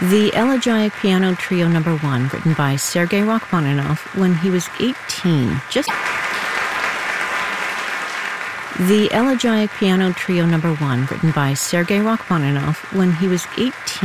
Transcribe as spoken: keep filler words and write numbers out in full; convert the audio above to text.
The Elegiac Piano Trio Number One, written by Sergei Rachmaninoff when he was eighteen. Just The Elegiac Piano Trio Number One, written by Sergei Rachmaninoff when he was eighteen.